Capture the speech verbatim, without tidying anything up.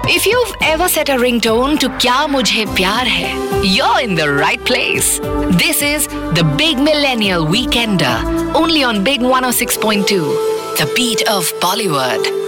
If you've ever set a ringtone to Kya Mujhe Pyar Hai, you're in the right place. This is the Big Millennial Weekender, only on Big one oh six point two, the beat of Bollywood.